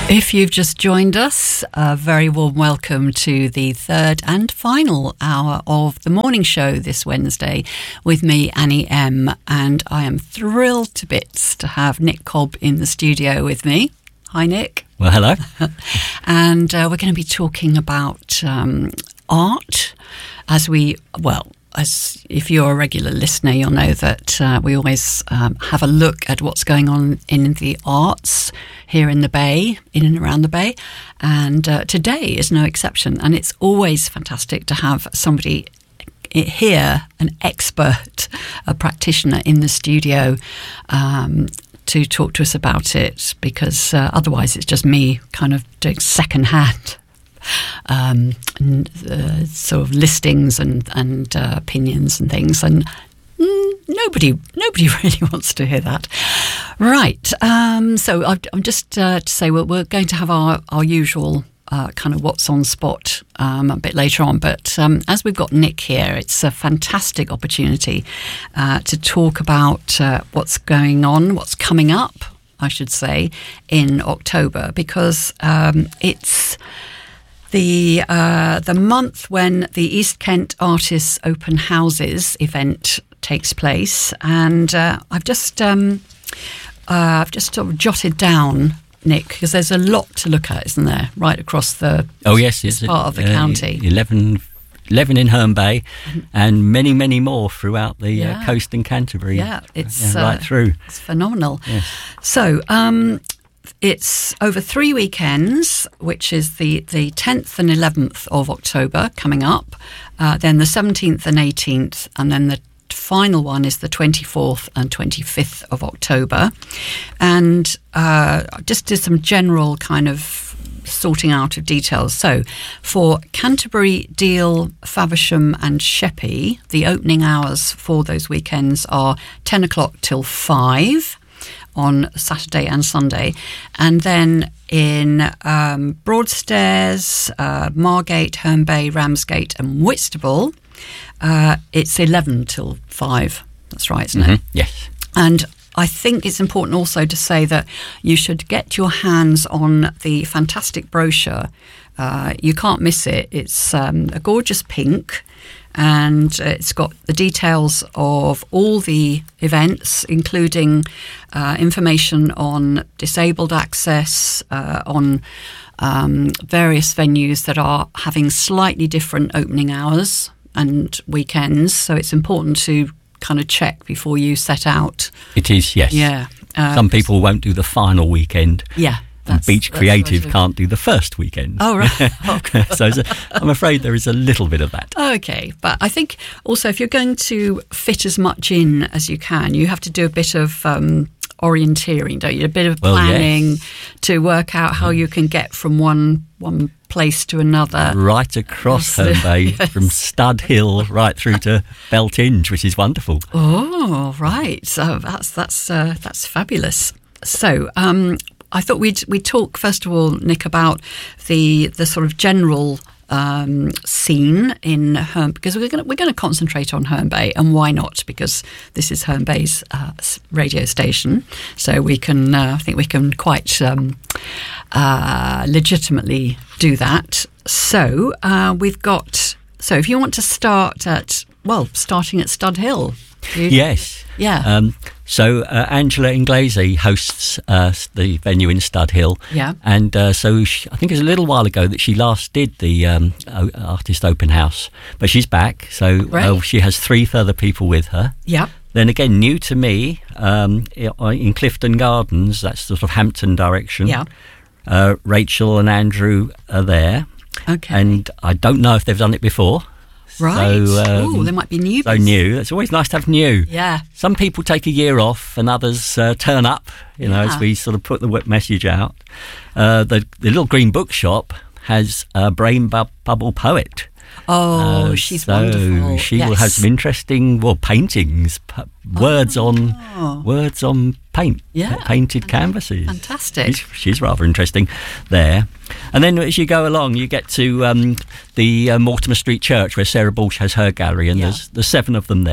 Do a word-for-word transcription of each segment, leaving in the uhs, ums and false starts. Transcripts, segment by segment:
If you've just joined us, a very warm welcome to the third and final hour of the morning show this Wednesday with me, Annie M. And I am thrilled to bits to have Nick Cobb in the studio with me. Hi, Nick. Well, hello. And uh, we're going to be talking about um, art as we, well, as if you're a regular listener, you'll know that uh, we always um, have a look at what's going on in the arts here in the Bay, in and around the Bay. And uh, today is no exception. And it's always fantastic to have somebody here, an expert, a practitioner in the studio, um, to talk to us about it, because uh, otherwise it's just me kind of doing secondhand um and, uh, sort of listings and and uh, opinions and things, and mm, nobody nobody really wants to hear that, right? Um so I, I'm just uh, to say, well, we're going to have our our usual uh, kind of what's on spot um, a bit later on, but um, as we've got Nick here, it's a fantastic opportunity uh, to talk about uh, what's going on, what's coming up, I should say, in October, because um, it's The uh, the month when the East Kent Artists Open Houses event takes place, and uh, I've just um, uh, I've just sort of jotted down, Nick, because there's a lot to look at, isn't there, right across the oh yes, yes part of the uh, county. eleven, eleven in Herne Bay, mm-hmm. and many many more throughout the yeah. uh, coast in Canterbury. Yeah, it's yeah, right uh, through. It's phenomenal. Yes. So. Um, It's over three weekends, which is the, the tenth and eleventh of October coming up, uh, then the seventeenth and eighteenth, and then the final one is the twenty-fourth and twenty-fifth of October. And uh, just did some general kind of sorting out of details. So for Canterbury, Deal, Faversham and Sheppey, the opening hours for those weekends are ten o'clock till five. On Saturday and Sunday, and then in um, Broadstairs, uh, Margate, Herne Bay, Ramsgate and Whitstable, uh, it's eleven till five. That's right, isn't mm-hmm. it? Yes. And I think it's important also to say that you should get your hands on the fantastic brochure. Uh, you can't miss it. It's um, a gorgeous pink, and it's got the details of all the events, including uh, information on disabled access, uh, on um, various venues that are having slightly different opening hours and weekends. So it's important to kind of check before you set out. It is, yes. Yeah. Uh, Some people won't do the final weekend. Yeah. And Beach Creative can't do the first weekend. Oh, right. Oh, so a, I'm afraid there is a little bit of that. Okay. But I think also if you're going to fit as much in as you can, you have to do a bit of um, orienteering, don't you? A bit of planning well, yes. to work out how you can get from one one place to another. Right across Herne Bay, yes. From Stud Hill right through to Beltinge, which is wonderful. Oh, right. So that's, that's, uh, that's fabulous. So, um, I thought we'd we'd talk first of all, Nick, about the the sort of general um, scene in Herne, because we're going we're going to concentrate on Herne Bay, and why not? Because this is Herne Bay's uh, radio station, so we can uh, I think we can quite um, uh, legitimately do that. So uh, we've got so if you want to start at well, starting at Stud Hill. You, yes. Yeah. Um, so uh, Angela Inglese hosts uh, the venue in Stud Hill. Yeah. And uh, so she, I think it was a little while ago that she last did the um, Artist Open House. But she's back. So right. uh, she has three further people with her. Yeah. Then again, new to me, um, in Clifton Gardens, that's sort of Hampton direction. Yeah. Uh, Rachel and Andrew are there. Okay. And I don't know if they've done it before. Right. So, um, oh, there might be newbies. So new. It's always nice to have new. Yeah. Some people take a year off and others uh, turn up, you know, yeah. as we sort of put the message out. Uh, the, the little green bookshop has a Brain bu- Bubble poet. Oh, uh, she's so wonderful. She yes. will have some interesting, well, paintings, p- words oh. on words on paint, yeah. painted Fantastic. canvases. Fantastic. She's, she's rather interesting there. And then as you go along, you get to um, the uh, Mortimer Street Church where Sarah Balch has her gallery, and yeah. there's, there's seven of them there.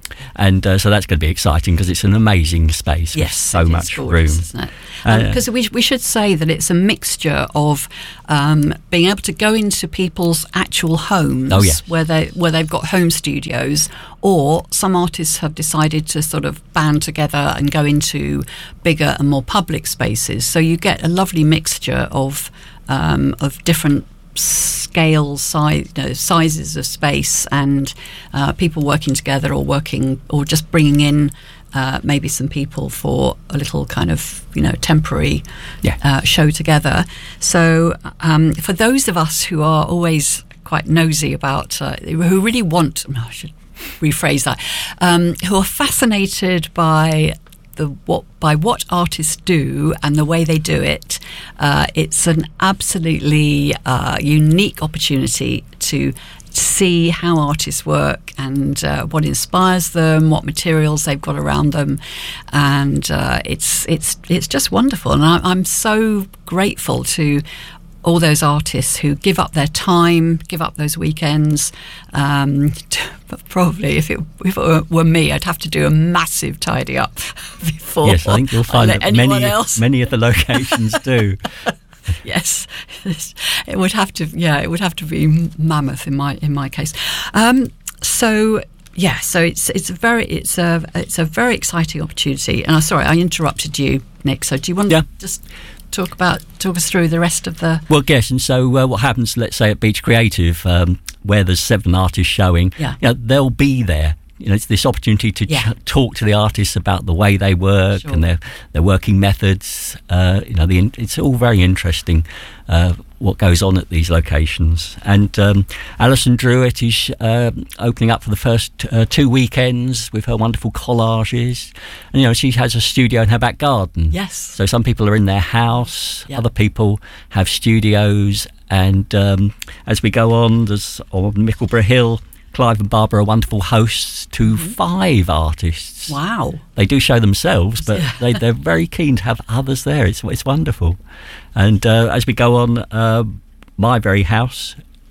And uh, so that's going to be exciting because it's an amazing space with yes, so it much is gorgeous, room. Isn't it? Because Uh, um, we, we should say that it's a mixture of um, being able to go into people's actual homes Oh, yes. where, they, where they've got home studios, or some artists have decided to sort of band together and go into bigger and more public spaces. So you get a lovely mixture of um, of different scale size, you know, sizes of space, and uh, people working together or working or just bringing in uh, maybe some people for a little kind of, you know, temporary Yeah. uh, show together. So um, for those of us who are always quite nosy about, uh, who really want, no, I should rephrase that, um, who are fascinated by the what by what artists do and the way they do it, uh, it's an absolutely uh, unique opportunity to see how artists work and uh, what inspires them, what materials they've got around them, and uh, it's it's it's just wonderful. And I, I'm so grateful to all those artists who give up their time, give up those weekends. Um, but probably, if it, if it were me, I'd have to do a massive tidy up before. Yes, I think you'll find let that many anyone else. many of the locations do. Yes, it would have to. Yeah, it would have to be mammoth in my in my case. Um, so. Yeah, so it's it's a very it's a it's a very exciting opportunity. And I'm sorry, I interrupted you, Nick. So do you want Yeah. to just talk about talk us through the rest of the? Well, yes, and so uh, what happens, let's say at Beach Creative, um, where there's seven artists showing, Yeah. you know, they'll be there. You know, it's this opportunity to Yeah. ch- talk to the artists about the way they work Sure. and their their working methods. Uh, you know, the, in- it's all very interesting uh, what goes on at these locations. And um, Alison Druitt is uh, opening up for the first uh, two weekends with her wonderful collages. And, you know, she has a studio in her back garden. Yes. So some people are in their house, Yeah. other people have studios, and um, as we go on, there's on Mickleborough Hill, Clive and Barbara are wonderful hosts to five artists. Wow. They do show themselves, but Yeah. they, they're very keen to have others there. It's it's wonderful. And uh, as we go on, uh, my very house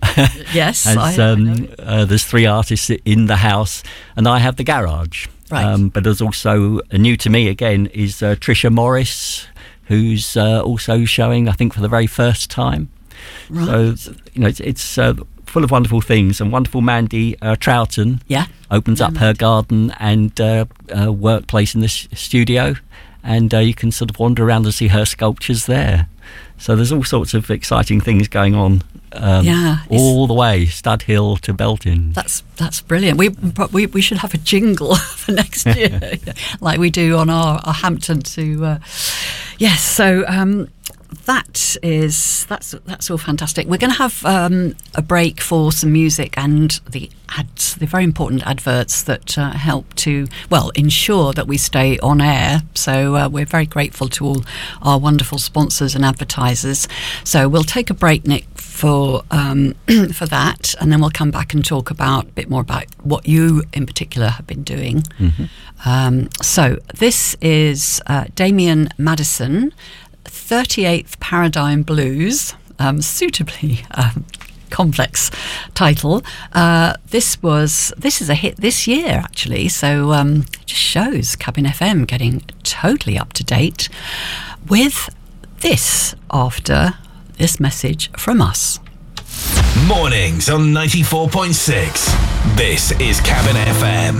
Yes. has, I, I know um, it. uh, there's three artists in the house, and I have the garage. Right. Um, but there's also, uh, new to me again, is uh, Trisha Morris, who's uh, also showing, I think, for the very first time. Right. So, you know, it's, it's uh, full of wonderful things. And wonderful Mandy uh, Troughton Yeah. opens Yeah, up her garden and uh, uh, workplace in the s- studio, and uh, you can sort of wander around and see her sculptures there. So there's all sorts of exciting things going on, um, Yeah, it's- all the way Stud Hill to Belton. That's that's brilliant. We we we should have a jingle for next year, like we do on our, our Hampton to. Uh, yes, so um, that is that's that's all fantastic. We're going to have um, a break for some music and the ads, the very important adverts that uh, help to well ensure that we stay on air. So uh, we're very grateful to all our wonderful sponsors and advertisers. So we'll take a break, Nick, for um, for that, and then we'll come back and talk about a bit more about what you in particular have been doing. Mm-hmm. Um, so this is uh, Damien Madison, thirty-eighth Paradigm Blues, um, suitably um, complex title. Uh, this was this is a hit this year actually, so um, it just shows Cabin F M getting totally up to date with this after this message from us. Mornings on ninety-four point six. This is Cabin F M.